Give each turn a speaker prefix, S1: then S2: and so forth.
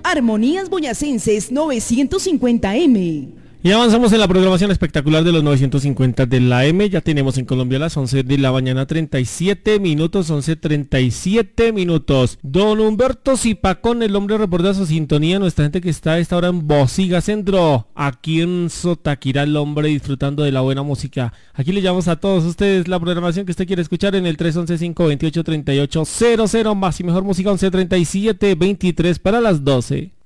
S1: Armonías Boyacenses 950M.
S2: Y avanzamos en la programación espectacular de los 950 de la M. Ya tenemos en Colombia las 11 de la mañana, 37 minutos, 11:37 minutos. Don Humberto Zipacón, el hombre reporta su sintonía, nuestra gente que está a esta hora en Bosiga Centro, aquí en Sotaquirá, el hombre disfrutando de la buena música. Aquí le llamamos a todos ustedes la programación que usted quiere escuchar en el 311-528-3800, más y mejor música, 11:37, 23 para las 12.